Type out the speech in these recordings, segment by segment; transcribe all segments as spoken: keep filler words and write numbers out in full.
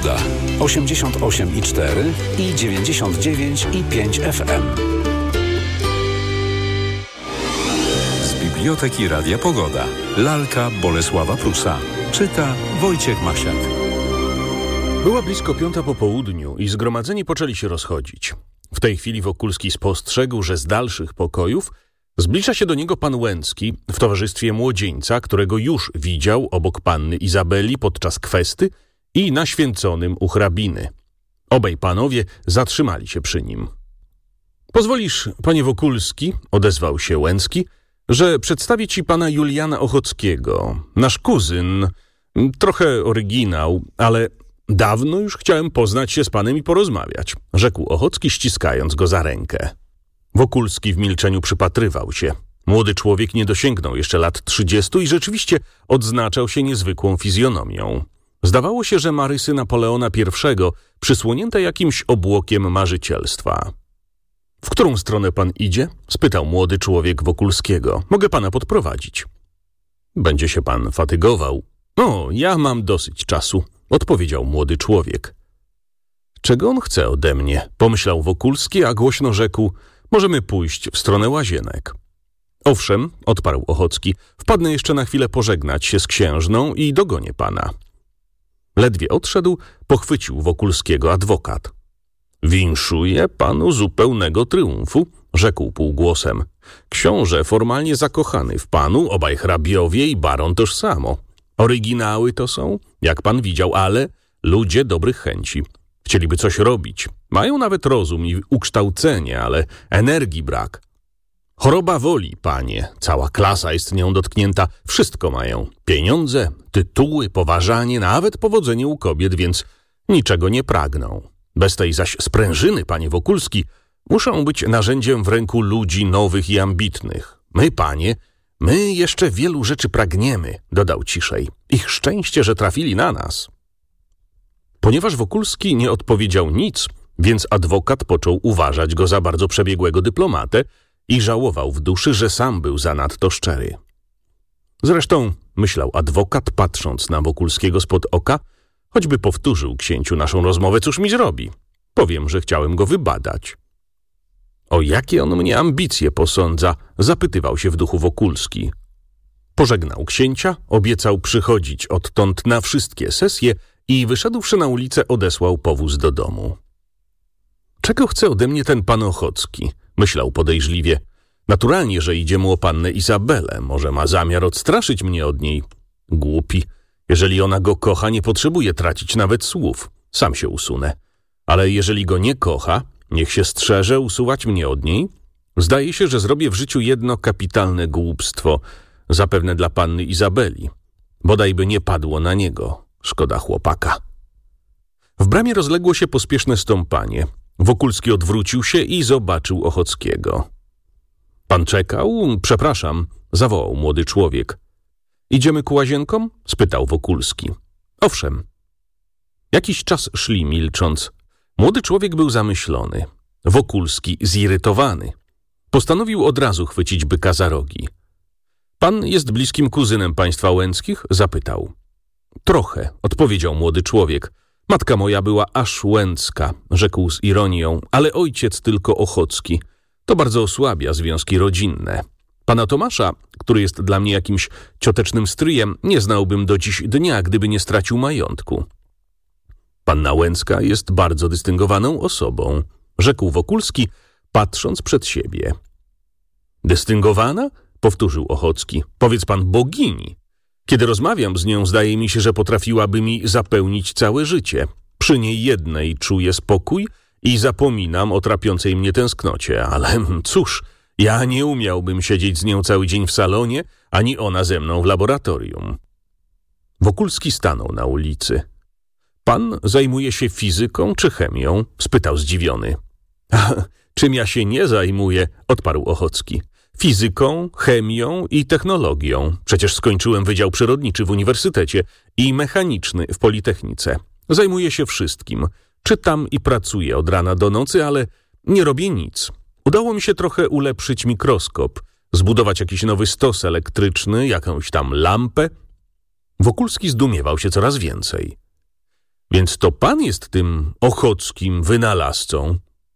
Pogoda. osiemdziesiąt osiem i cztery i dziewięćdziesiąt dziewięć i pięć F M. Z Biblioteki Radia Pogoda. Lalka Bolesława Prusa. Czyta Wojciech Masiak. Była blisko piąta po południu i zgromadzeni poczęli się rozchodzić. W tej chwili Wokulski spostrzegł, że z dalszych pokojów zbliża się do niego pan Łęcki w towarzystwie młodzieńca, którego już widział obok panny Izabeli podczas kwesty i na święconym u hrabiny. Obaj panowie zatrzymali się przy nim. Pozwolisz, panie Wokulski, odezwał się Łęcki, że przedstawię ci pana Juliana Ochockiego. Nasz kuzyn, trochę oryginał, ale dawno już chciałem poznać się z panem i porozmawiać, rzekł Ochocki, ściskając go za rękę. Wokulski w milczeniu przypatrywał się. Młody człowiek nie dosięgnął jeszcze lat trzydziestu i rzeczywiście odznaczał się niezwykłą fizjonomią. Zdawało się, że ma rysy Napoleona pierwszego, przysłonięte jakimś obłokiem marzycielstwa. — W którą stronę pan idzie? — spytał młody człowiek Wokulskiego. — Mogę pana podprowadzić. — Będzie się pan fatygował. — O, ja mam dosyć czasu — odpowiedział młody człowiek. — Czego on chce ode mnie? — pomyślał Wokulski, a głośno rzekł — możemy pójść w stronę łazienek. — Owszem — odparł Ochocki — wpadnę jeszcze na chwilę pożegnać się z księżną i dogonię pana. Ledwie odszedł, pochwycił Wokulskiego adwokat. — Winszuję panu zupełnego triumfu — rzekł półgłosem. — Książę formalnie zakochany w panu, obaj hrabiowie i baron toż samo. Oryginały to są, jak pan widział, ale ludzie dobrych chęci. Chcieliby coś robić. Mają nawet rozum i ukształcenie, ale energii brak. Choroba woli, panie. Cała klasa jest nią dotknięta. Wszystko mają. Pieniądze, tytuły, poważanie, nawet powodzenie u kobiet, więc niczego nie pragną. Bez tej zaś sprężyny, panie Wokulski, muszą być narzędziem w ręku ludzi nowych i ambitnych. My, panie, my jeszcze wielu rzeczy pragniemy, dodał ciszej. Ich szczęście, że trafili na nas. Ponieważ Wokulski nie odpowiedział nic, więc adwokat począł uważać go za bardzo przebiegłego dyplomatę i żałował w duszy, że sam był zanadto szczery. Zresztą, myślał adwokat, patrząc na Wokulskiego spod oka, choćby powtórzył księciu naszą rozmowę, cóż mi zrobi? Powiem, że chciałem go wybadać. O jakie on mnie ambicje posądza? Zapytywał się w duchu Wokulski. Pożegnał księcia, obiecał przychodzić odtąd na wszystkie sesje i wyszedłszy na ulicę odesłał powóz do domu. Czego chce ode mnie ten pan Ochocki? Myślał podejrzliwie. Naturalnie, że idzie mu o pannę Izabelę. Może ma zamiar odstraszyć mnie od niej. Głupi. Jeżeli ona go kocha, nie potrzebuje tracić nawet słów. Sam się usunę. Ale jeżeli go nie kocha, niech się strzeże usuwać mnie od niej. Zdaje się, że zrobię w życiu jedno kapitalne głupstwo, zapewne dla panny Izabeli. Bodajby nie padło na niego. Szkoda chłopaka. W bramie rozległo się pospieszne stąpanie. Wokulski odwrócił się i zobaczył Ochockiego. — Pan czekał? Przepraszam — zawołał młody człowiek. — Idziemy ku łazienkom? — spytał Wokulski. — Owszem. Jakiś czas szli milcząc. Młody człowiek był zamyślony. Wokulski zirytowany. Postanowił od razu chwycić byka za rogi. — Pan jest bliskim kuzynem państwa Łęckich? — zapytał. — Trochę — odpowiedział młody człowiek. — Matka moja była aż Łęcka — rzekł z ironią, ale ojciec tylko Ochocki. To bardzo osłabia związki rodzinne. Pana Tomasza, który jest dla mnie jakimś ciotecznym stryjem, nie znałbym do dziś dnia, gdyby nie stracił majątku. Panna Łęcka jest bardzo dystyngowaną osobą, rzekł Wokulski, patrząc przed siebie. Dystyngowana? Powtórzył Ochocki. Powiedz pan bogini. Kiedy rozmawiam z nią, zdaje mi się, że potrafiłaby mi zapełnić całe życie. Przy niej jednej czuję spokój i zapominam o trapiącej mnie tęsknocie, ale cóż, ja nie umiałbym siedzieć z nią cały dzień w salonie, ani ona ze mną w laboratorium. Wokulski stanął na ulicy. Pan zajmuje się fizyką czy chemią? Spytał zdziwiony. Czym ja się nie zajmuję? Odparł Ochocki. Fizyką, chemią i technologią. Przecież skończyłem Wydział Przyrodniczy w uniwersytecie i mechaniczny w Politechnice. Zajmuję się wszystkim. Czytam i pracuję od rana do nocy, ale nie robię nic. Udało mi się trochę ulepszyć mikroskop, zbudować jakiś nowy stos elektryczny, jakąś tam lampę. Wokulski zdumiewał się coraz więcej. Więc to pan jest tym ochockim wynalazcą?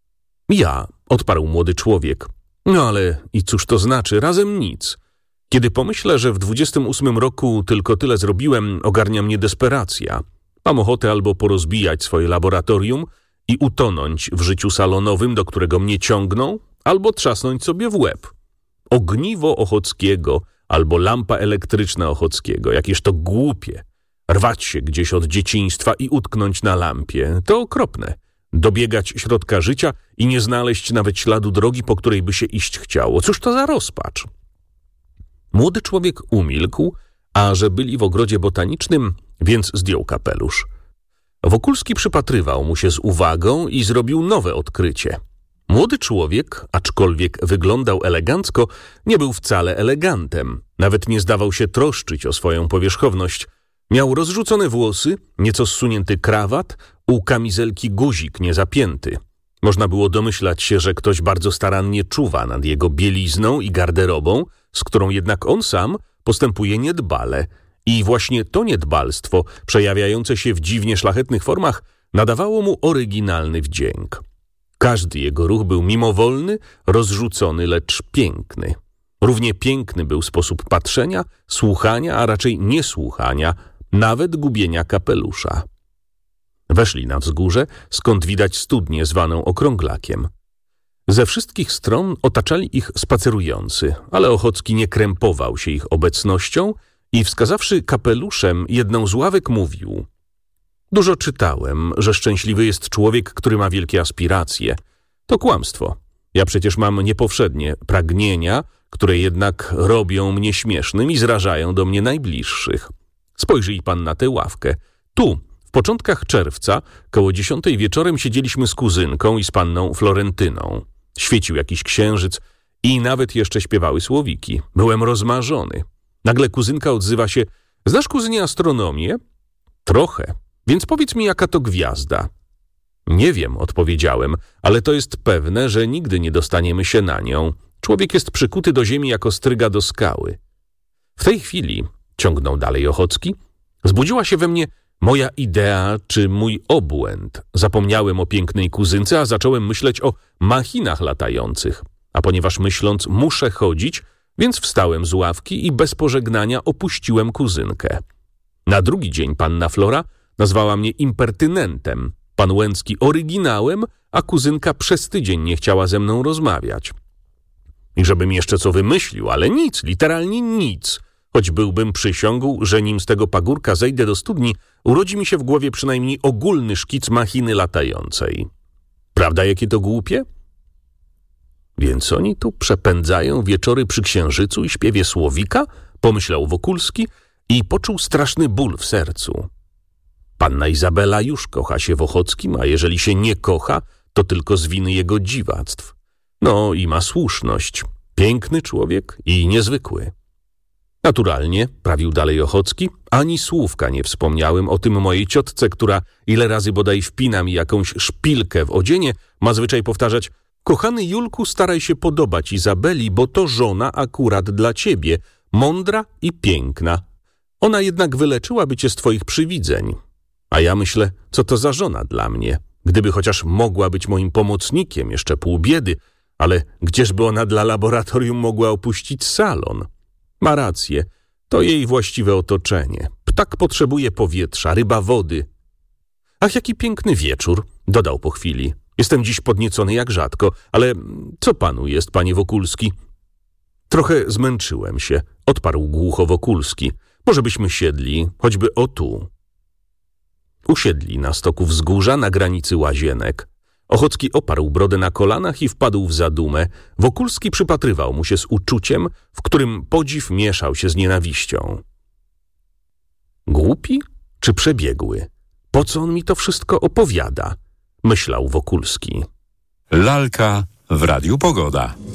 Ja, odparł młody człowiek. No ale i cóż to znaczy? Razem nic. Kiedy pomyślę, że w dwudziestym ósmym roku tylko tyle zrobiłem, ogarnia mnie desperacja. Mam ochotę albo porozbijać swoje laboratorium i utonąć w życiu salonowym, do którego mnie ciągną, albo trzasnąć sobie w łeb. Ogniwo Ochockiego albo lampa elektryczna Ochockiego, jakież to głupie. Rwać się gdzieś od dzieciństwa i utknąć na lampie, to okropne. Dobiegać środka życia i nie znaleźć nawet śladu drogi, po której by się iść chciało. Cóż to za rozpacz? Młody człowiek umilkł, a że byli w ogrodzie botanicznym, więc zdjął kapelusz. Wokulski przypatrywał mu się z uwagą i zrobił nowe odkrycie. Młody człowiek, aczkolwiek wyglądał elegancko, nie był wcale elegantem. Nawet nie zdawał się troszczyć o swoją powierzchowność. Miał rozrzucone włosy, nieco zsunięty krawat, u kamizelki guzik niezapięty. Można było domyślać się, że ktoś bardzo starannie czuwa nad jego bielizną i garderobą, z którą jednak on sam postępuje niedbale. I właśnie to niedbalstwo, przejawiające się w dziwnie szlachetnych formach, nadawało mu oryginalny wdzięk. Każdy jego ruch był mimowolny, rozrzucony, lecz piękny. Równie piękny był sposób patrzenia, słuchania, a raczej niesłuchania, nawet gubienia kapelusza. Weszli na wzgórze, skąd widać studnię zwaną Okrąglakiem. Ze wszystkich stron otaczali ich spacerujący, ale Ochocki nie krępował się ich obecnością i wskazawszy kapeluszem jedną z ławek mówił: dużo czytałem, że szczęśliwy jest człowiek, który ma wielkie aspiracje. To kłamstwo. Ja przecież mam niepowszednie pragnienia, które jednak robią mnie śmiesznym i zrażają do mnie najbliższych. Spojrzyj pan na tę ławkę. Tu, w początkach czerwca, koło dziesiątej wieczorem siedzieliśmy z kuzynką i z panną Florentyną. Świecił jakiś księżyc i nawet jeszcze śpiewały słowiki. Byłem rozmarzony. Nagle kuzynka odzywa się: znasz, kuzynie, astronomię? Trochę. Więc powiedz mi, jaka to gwiazda. Nie wiem, odpowiedziałem, ale to jest pewne, że nigdy nie dostaniemy się na nią. Człowiek jest przykuty do ziemi jako stryga do skały. W tej chwili, ciągnął dalej Ochocki, zbudziła się we mnie moja idea czy mój obłęd. Zapomniałem o pięknej kuzynce, a zacząłem myśleć o machinach latających. A ponieważ myśląc muszę chodzić, więc wstałem z ławki i bez pożegnania opuściłem kuzynkę. Na drugi dzień panna Flora nazwała mnie impertynentem, pan Łęcki oryginałem, a kuzynka przez tydzień nie chciała ze mną rozmawiać. I żebym jeszcze co wymyślił, ale nic, literalnie nic. Choć byłbym przysiągł, że nim z tego pagórka zejdę do studni, urodzi mi się w głowie przynajmniej ogólny szkic machiny latającej. Prawda, jakie to głupie? Więc oni tu przepędzają wieczory przy księżycu i śpiewie słowika? Pomyślał Wokulski i poczuł straszny ból w sercu. Panna Izabela już kocha się w Ochockim, a jeżeli się nie kocha, to tylko z winy jego dziwactw. No i ma słuszność. Piękny człowiek i niezwykły. Naturalnie, prawił dalej Ochocki, ani słówka nie wspomniałem o tym mojej ciotce, która, ile razy bodaj wpina mi jakąś szpilkę w odzienie, ma zwyczaj powtarzać: kochany Julku, staraj się podobać Izabeli, bo to żona akurat dla ciebie, mądra i piękna. Ona jednak wyleczyłaby cię z twoich przywidzeń. A ja myślę, co to za żona dla mnie? Gdyby chociaż mogła być moim pomocnikiem, jeszcze pół biedy, ale gdzieżby ona dla laboratorium mogła opuścić salon? Ma rację, to jej właściwe otoczenie. Ptak potrzebuje powietrza, ryba wody. Ach, jaki piękny wieczór, dodał po chwili. Jestem dziś podniecony jak rzadko, ale co panu jest, panie Wokulski? Trochę zmęczyłem się, odparł głucho Wokulski. Może byśmy siedli, choćby o tu. Usiedli na stoku wzgórza na granicy łazienek. Ochocki oparł brodę na kolanach i wpadł w zadumę. Wokulski przypatrywał mu się z uczuciem, w którym podziw mieszał się z nienawiścią. Głupi czy przebiegły? Po co on mi to wszystko opowiada? Myślał Wokulski. Lalka w Radiu Pogoda.